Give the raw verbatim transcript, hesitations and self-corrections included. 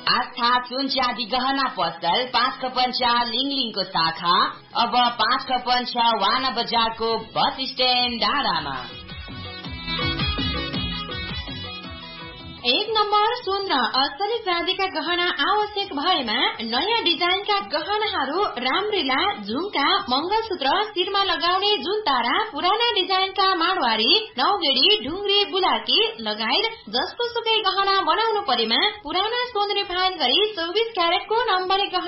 आस्था सुन चाँदी गहना पसल पाँच खपन चार लिङलिङको शाखा अब पाँच खपन छ वाना बजारको बस स्ट्यान्ड डाँडामा। एक नम्बर सुन र असली चाँदीका गहना आवश्यक भएमा नयाँ डिजाइनका गहनाहरू रामरीला झुम्का मंगलसूत्र शिरमा लगाउने जुनतारा पुराना डिजाइनका माडवारी नौगेडी ढुङ्ग्री बुलाकी लगायत जस्तो सुकै गहना बनाउनु परेमा पुराना सोन रिफाइन गरी चौबीस क्यारेटको नम्बरी गहना